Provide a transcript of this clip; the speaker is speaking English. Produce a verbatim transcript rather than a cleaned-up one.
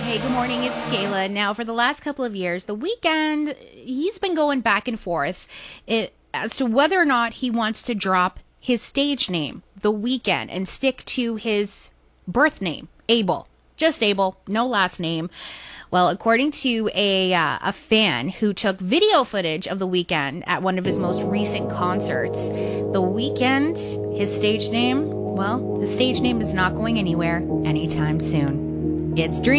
Hey, good morning. It's Kayla. Now, for the last couple of years, The Weeknd, he's been going back and forth it, as to whether or not he wants to drop his stage name, The Weeknd, and stick to his birth name, Abel. Just Abel, no last name. Well, according to a uh, a fan who took video footage of The Weeknd at one of his most recent concerts, The Weeknd, his stage name, well, the stage name is not going anywhere anytime soon. It's Dream.